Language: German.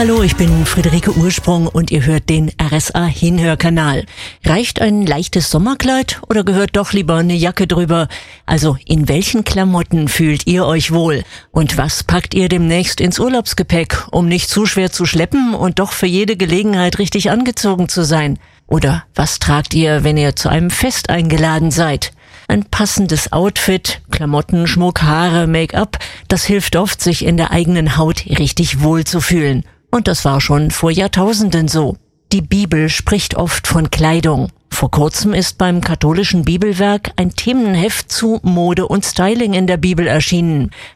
Hallo, ich bin Friederike Ursprung und ihr hört den RSA Hinhörkanal. Reicht ein leichtes Sommerkleid oder gehört doch lieber eine Jacke drüber? Also in welchen Klamotten fühlt ihr euch wohl? Und was packt ihr demnächst ins Urlaubsgepäck, um nicht zu schwer zu schleppen und doch für jede Gelegenheit richtig angezogen zu sein? Oder was tragt ihr, wenn ihr zu einem Fest eingeladen seid? Ein passendes Outfit, Klamotten, Schmuck, Haare, Make-up, das hilft oft, sich in der eigenen Haut richtig wohl zu fühlen. Und das war schon vor Jahrtausenden so. Die Bibel spricht oft von Kleidung. Vor kurzem ist beim katholischen Bibelwerk ein Themenheft zu Mode und Styling in der Bibel erschienen.